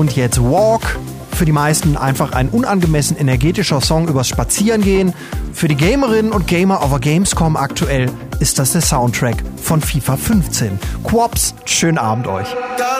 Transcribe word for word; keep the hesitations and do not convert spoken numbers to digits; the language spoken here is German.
Und jetzt Walk. Für die meisten einfach ein unangemessen energetischer Song übers Spazierengehen. Für die Gamerinnen und Gamer auf der Gamescom aktuell ist das der Soundtrack von FIFA fünfzehn. Quops, schönen Abend euch.